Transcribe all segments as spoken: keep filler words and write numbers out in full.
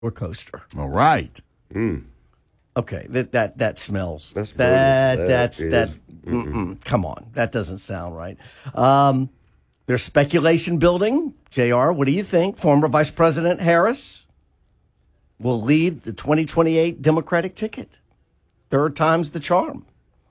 or coaster. All right. Mm. Okay, that that that smells. That's that that that's is, that. Mm-mm, come on, that doesn't sound right. Um, there's speculation building. J R, what do you think? Former Vice President Harris will lead the twenty twenty-eight Democratic ticket. Third time's the charm.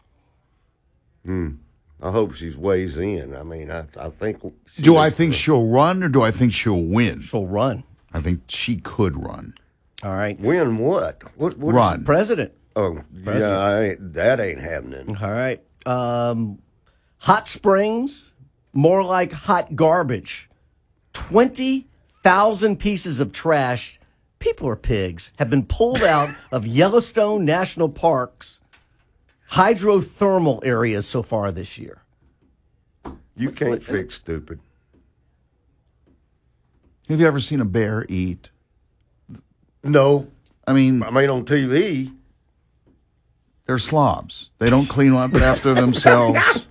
Hmm. I hope she weighs in. I mean, I I think. Do I think she'll run or do I think she'll win? She'll run. I think she could run. All right. Win what? What? what Run. Is President. Oh, President. yeah, I ain't, that ain't happening. All right. Um, hot springs, more like hot garbage. twenty thousand pieces of trash, people are pigs, have been pulled out of Yellowstone National Park's hydrothermal areas so far this year. You can't fix stupid. Have you ever seen a bear eat? No. I mean, I mean on T V. They're slobs. They don't clean up after themselves.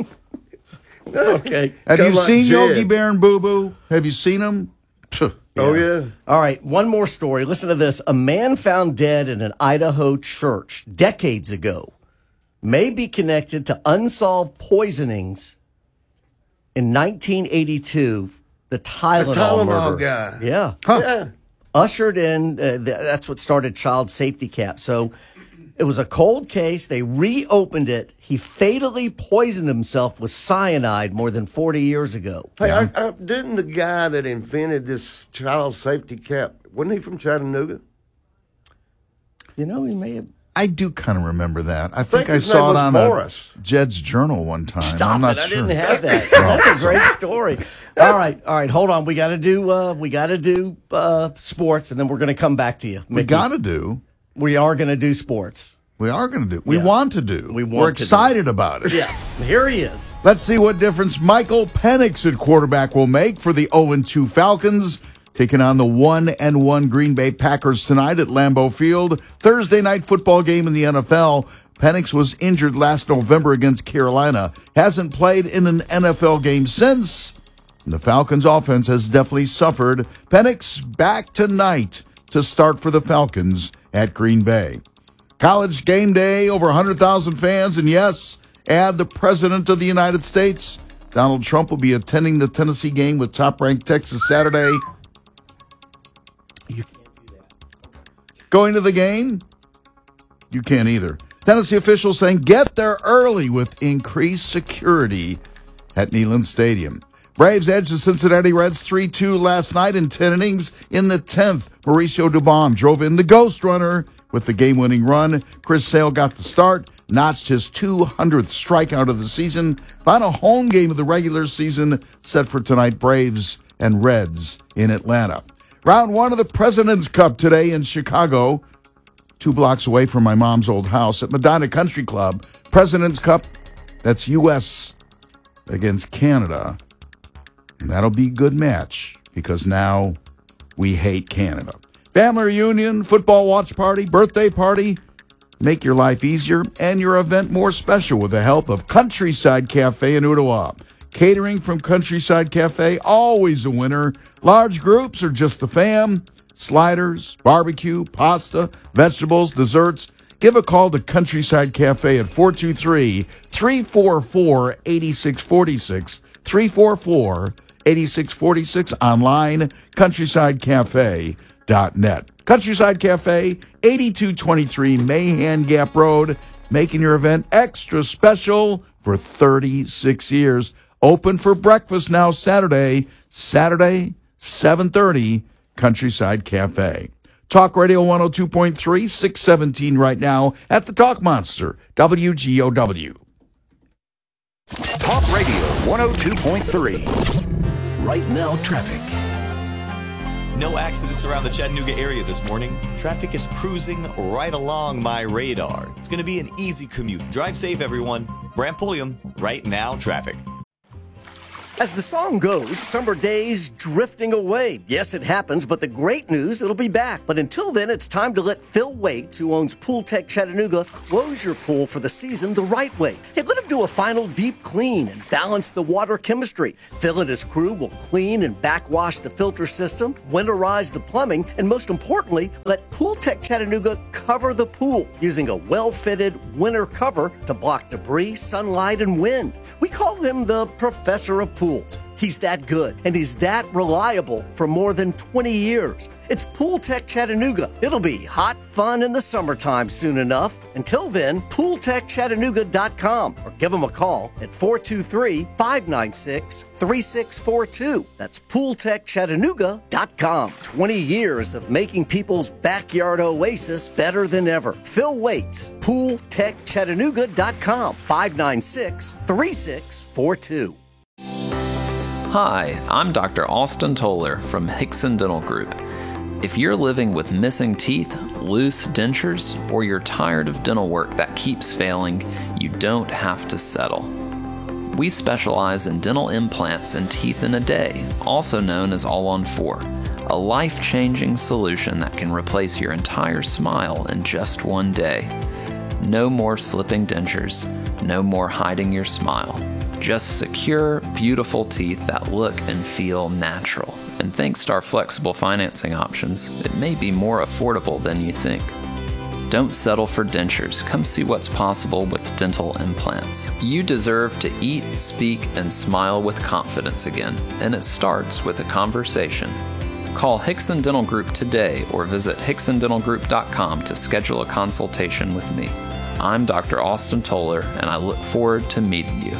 Okay. Have Come you on, seen Jed. Yogi Bear and Boo Boo? Have you seen them? Oh, yeah. All right, one more story. Listen to this. A man found dead in an Idaho church decades ago may be connected to unsolved poisonings in nineteen eighty-two, the Tylenol, The Tylenol murders. guy. Yeah. Huh. Yeah. Ushered in, uh, th- that's what started Child Safety Cap. So it was a cold case. They reopened it. He fatally poisoned himself with cyanide more than forty years ago. Hey, I, I, didn't the guy that invented this child safety cap, wasn't he from Chattanooga? You know, he may have. I do kind of remember that. I think think I his saw name it was on Morris. a Jed's Journal one time. Stop I'm not it. I sure. didn't have that. That's a great story. All right. All right. Hold on. We got to do, uh, we got to do, uh, sports, and then we're going to come back to you. We Mickey. got to do. We are going to do sports. We are going to do. We Yeah. want to do. We want We're to do. excited about it. Yeah. Here he is. Let's see what difference Michael Penix at quarterback will make for the oh and two Falcons, taking on the one and one Green Bay Packers tonight at Lambeau Field. Thursday night football game in the N F L. Penix was injured last November against Carolina. Hasn't played in an N F L game since. And the Falcons offense has definitely suffered. Penix back tonight to start for the Falcons at Green Bay. College game day, over one hundred thousand fans, and yes, add the President of the United States. Donald Trump will be attending the Tennessee game with top-ranked Texas Saturday. You can't do that. Going to the game? You can't either. Tennessee officials saying get there early with increased security at Neyland Stadium. Braves edged the Cincinnati Reds three two last night in ten innings. In the tenth, Mauricio Dubon drove in the ghost runner with the game-winning run. Chris Sale got the start, notched his two hundredth strikeout of the season. Final home game of the regular season set for tonight, Braves and Reds in Atlanta. Round one of the President's Cup today in Chicago, two blocks away from my mom's old house at Medina Country Club. President's Cup, that's U S against Canada. And that'll be a good match because now we hate Canada. Family reunion, football watch party, birthday party. Make your life easier and your event more special with the help of Countryside Cafe in Ottawa. Catering from Countryside Cafe, always a winner. Large groups or just the fam. Sliders, barbecue, pasta, vegetables, desserts. Give a call to Countryside Cafe at four two three, three four four, eight six four six. three four four, eight six four six. Online, countryside cafe dot net. Countryside Cafe, eighty-two twenty-three Mahan Gap Road, making your event extra special for thirty-six years. Open for breakfast now Saturday, Saturday, seven thirty, Countryside Cafe. Talk Radio one oh two point three, six seventeen right now at the Talk Monster, W G O W. Talk Radio one oh two point three. Right now, traffic. No accidents around the Chattanooga area this morning. Traffic is cruising right along my radar. It's going to be an easy commute. Drive safe, everyone. Brant Pulliam, Right Now Traffic. As the song goes, summer days drifting away. Yes, it happens, but the great news, it'll be back. But until then, it's time to let Phil Waits, who owns Pool Tech Chattanooga, close your pool for the season the right way. Hey, let him do a final deep clean and balance the water chemistry. Phil and his crew will clean and backwash the filter system, winterize the plumbing, and most importantly, let Pool Tech Chattanooga cover the pool using a well-fitted winter cover to block debris, sunlight, and wind. We call him the Professor of Pools. He's that good, and he's that reliable for more than twenty years. It's Pool Tech Chattanooga. It'll be hot fun in the summertime soon enough. Until then, pool tech chattanooga dot com or give them a call at four two three, five nine six, three six four two. That's pool tech chattanooga dot com. twenty years of making people's backyard oasis better than ever. Phil Waits, pool tech chattanooga dot com, five nine six, three six four two. Hi, I'm Doctor Austin Toller from Hickson Dental Group. If you're living with missing teeth, loose dentures, or you're tired of dental work that keeps failing, you don't have to settle. We specialize in dental implants and teeth in a day, also known as All on Four, a life-changing solution that can replace your entire smile in just one day. No more slipping dentures, no more hiding your smile. Just secure, beautiful teeth that look and feel natural. And thanks to our flexible financing options, it may be more affordable than you think. Don't settle for dentures. Come see what's possible with dental implants. You deserve to eat, speak, and smile with confidence again, and it starts with a conversation. Call Hickson Dental Group today or visit hickson dental group dot com to schedule a consultation with me. I'm Doctor Austin Toller, and I look forward to meeting you.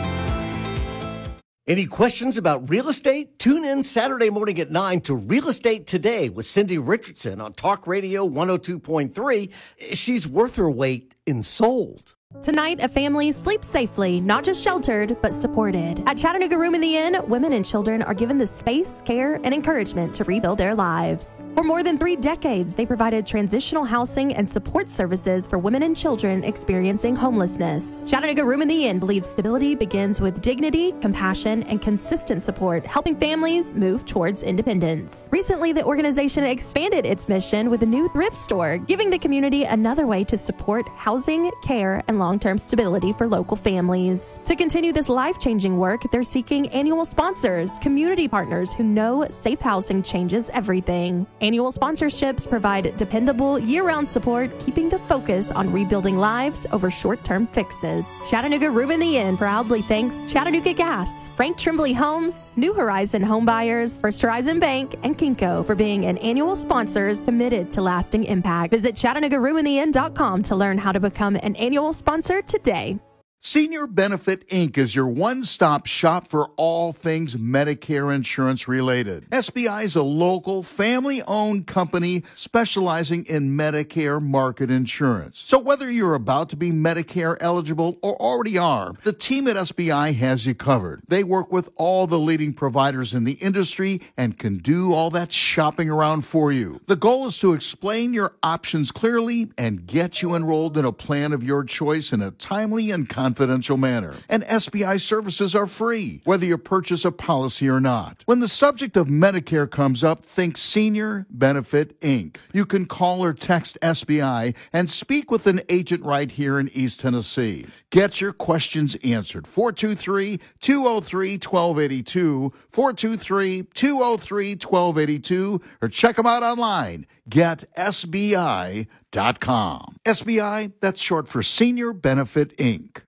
Any questions about real estate? Tune in Saturday morning at nine to Real Estate Today with Cindy Richardson on Talk Radio one oh two point three. She's worth her weight in sold. Tonight, a family sleeps safely, not just sheltered, but supported. At Chattanooga Room in the Inn, women and children are given the space, care, and encouragement to rebuild their lives. For more than three decades, they provided transitional housing and support services for women and children experiencing homelessness. Chattanooga Room in the Inn believes stability begins with dignity, compassion, and consistent support, helping families move towards independence. Recently, the organization expanded its mission with a new thrift store, giving the community another way to support housing, care, and long-term stability for local families. To continue this life-changing work, they're seeking annual sponsors, community partners who know safe housing changes everything. Annual sponsorships provide dependable year-round support, keeping the focus on rebuilding lives over short-term fixes. Chattanooga Room in the Inn proudly thanks Chattanooga Gas, Frank Trimbley Homes, New Horizon Home Buyers, First Horizon Bank, and Kinko for being an annual sponsors committed to lasting impact. Visit chattanooga room in the inn dot com to learn how to become an annual sponsor Sponsor today. Senior Benefit Incorporated is your one-stop shop for all things Medicare insurance related. S B I is a local, family-owned company specializing in Medicare market insurance. So whether you're about to be Medicare eligible or already are, the team at S B I has you covered. They work with all the leading providers in the industry and can do all that shopping around for you. The goal is to explain your options clearly and get you enrolled in a plan of your choice in a timely and confidential manner. And S B I services are free, whether you purchase a policy or not. When the subject of Medicare comes up, think Senior Benefit Incorporated. You can call or text S B I and speak with an agent right here in East Tennessee. Get your questions answered. four two three, two oh three, one two eight two, four two three, two oh three, one two eight two, or check them out online. get S B I dot com. S B I, that's short for Senior Benefit Incorporated.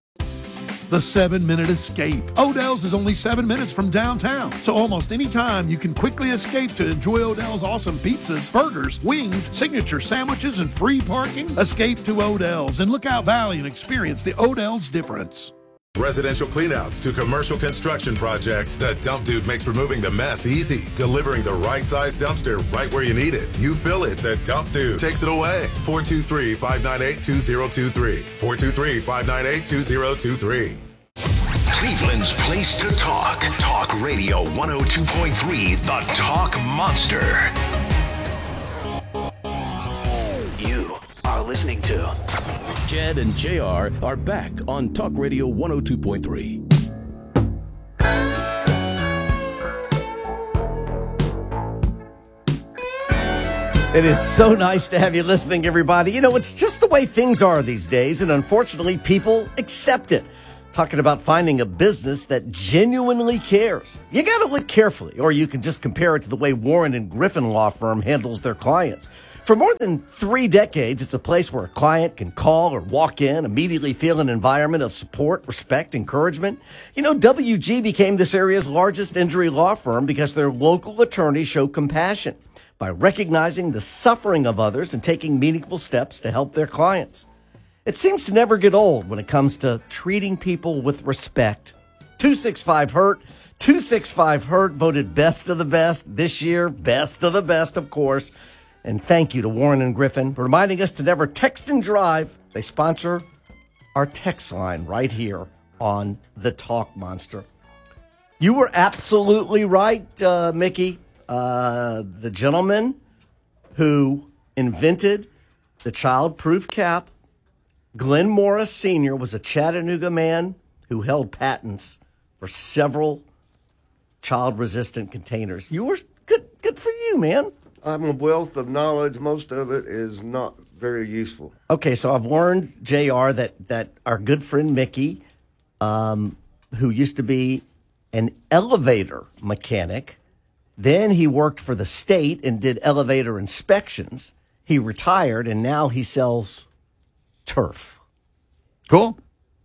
The seven-minute escape. Odell's is only seven minutes from downtown, so almost any time you can quickly escape to enjoy Odell's awesome pizzas, burgers, wings, signature sandwiches, and free parking. Escape to Odell's in Lookout Valley and experience the Odell's difference. Residential cleanouts to commercial construction projects, the Dump Dude makes removing the mess easy, delivering the right size dumpster right where you need it. You fill it, the Dump Dude takes it away. four two three, five nine eight, two oh two three. four two three, five nine eight, two oh two three. Cleveland's place to talk. Talk Radio one oh two point three, the Talk Monster. You are listening to Jed and J R are back on Talk Radio one oh two point three. It is so nice to have you listening, everybody. You know, it's just the way things are these days, and unfortunately, people accept it. Talking about finding a business that genuinely cares. You got to look carefully, or you can just compare it to the way Warren and Griffin Law Firm handles their clients. For more than three decades, it's a place where a client can call or walk in, immediately feel an environment of support, respect, encouragement. You know, W G became this area's largest injury law firm because their local attorneys show compassion by recognizing the suffering of others and taking meaningful steps to help their clients. It seems to never get old when it comes to treating people with respect. two six five hurt, two six five hurt voted best of the best this year, best of the best, of course. And thank you to Warren and Griffin for reminding us to never text and drive. They sponsor our text line right here on the Talk Monster. You were absolutely right, uh, Mickey. Uh, the gentleman who invented the child-proof cap, Glenn Morris Senior, was a Chattanooga man who held patents for several child-resistant containers. You were good, good for you, man. I'm a wealth of knowledge. Most of it is not very useful. Okay, so I've warned J R that, that our good friend Mickey, um, who used to be an elevator mechanic, then he worked for the state and did elevator inspections. He retired, and now he sells turf. Cool.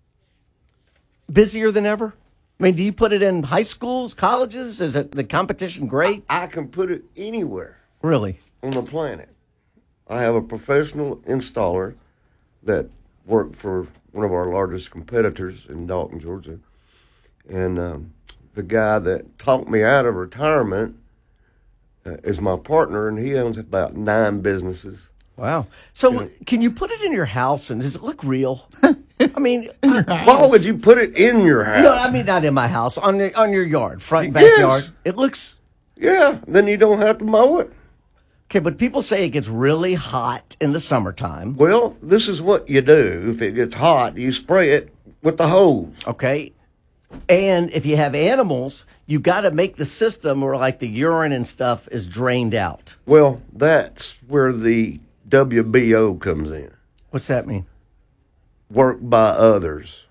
Busier than ever? I mean, do you put it in high schools, colleges? Is it the competition great? I, I can put it anywhere. Really? On the planet. I have a professional installer that worked for one of our largest competitors in Dalton, Georgia. And um, the guy that talked me out of retirement uh, is my partner, and he owns about nine businesses. Wow. So you know, can you put it in your house, and does it look real? I mean, I, why would you put it in your house? No, I mean, not in my house, on your, on your yard, front and backyard. Yes. It looks... Yeah, then you don't have to mow it. Okay, but people say it gets really hot in the summertime. Well, this is what you do. If it gets hot, you spray it with the hose. Okay. And if you have animals, you got to make the system where, like, the urine and stuff is drained out. Well, that's where the W B O comes in. What's that mean? Work by others.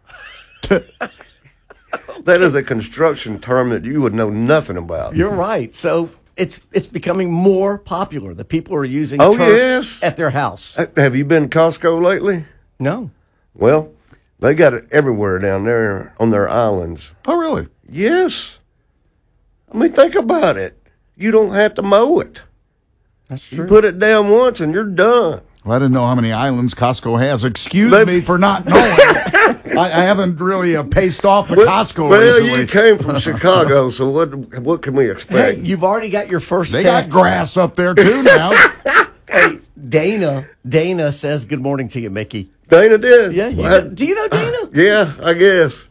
That is a construction term that you would know nothing about. You're right. So it's it's becoming more popular. The people are using oh, turf yes. at their house. Have you been to Costco lately? No. Well, they got it everywhere down there on their islands. Oh, really? Yes. I mean, think about it. You don't have to mow it. That's true. You put it down once and you're done. Well, I didn't know how many islands Costco has. Excuse they, me for not knowing. I, I haven't really uh, paced off the well, Costco well, recently. Well, you came from Chicago, so what what can we expect? Hey, you've already got your first They text. got grass up there, too, now. Hey, Dana. Dana says good morning to you, Mickey. Dana did? Yeah. You well, know, do you know Dana? Yeah, I guess.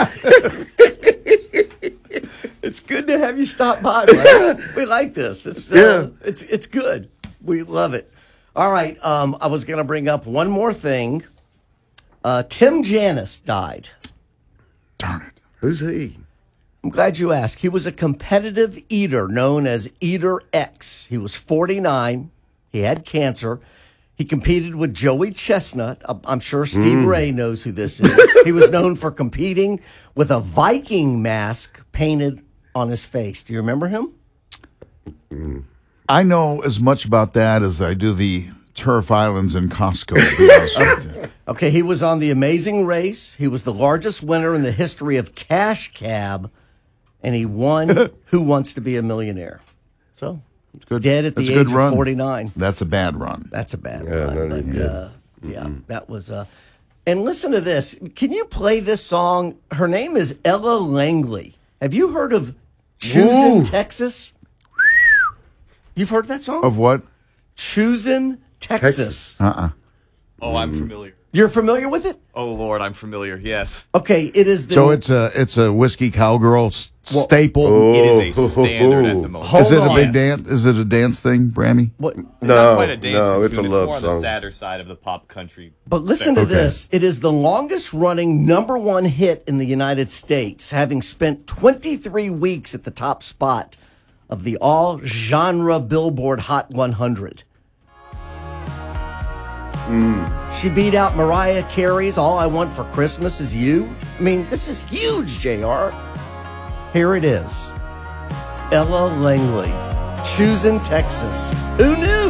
It's good to have you stop by, man. We like this. It's, uh, yeah. it's, it's good. We love it. All right, um, I was going to bring up one more thing. Uh, Tim Janis died. Darn it. Who's he? I'm glad you asked. He was a competitive eater known as Eater X. He was forty-nine. He had cancer. He competed with Joey Chestnut. I'm sure Steve mm. Ray knows who this is. He was known for competing with a Viking mask painted on his face. Do you remember him? Mm. I know as much about that as I do the turf islands in Costco. To be honest with you. Okay, he was on The Amazing Race. He was the largest winner in the history of Cash Cab, and he won Who Wants to Be a Millionaire. So, it's good. Dead at the That's a age good run. of forty-nine. That's a bad run. That's a bad yeah, run. But, uh, yeah, mm-hmm. that was... Uh, and listen to this. Can you play this song? Her name is Ella Langley. Have you heard of Choosin', Texas? You've heard that song? Of what? Choosin', Texas. Texas. Uh-uh. Oh, I'm familiar. You're familiar with it? Oh, Lord, I'm familiar, yes. Okay, it is the... So it's a it's a whiskey cowgirl s- well, staple? Oh, it is a standard at the moment. Is it a on. big dance? Is it a dance thing, Brandy? What? No, Not quite a dancing no, it's tune. a It's love more on song. the sadder side of the pop country. But listen to Okay. this. It is the longest running number one hit in the United States, having spent twenty-three weeks at the top spot of the all-genre Billboard Hot one hundred. Mm. She beat out Mariah Carey's All I Want for Christmas Is You. I mean, this is huge, J R. Here it is. Ella Langley, Choosing Texas. Who knew?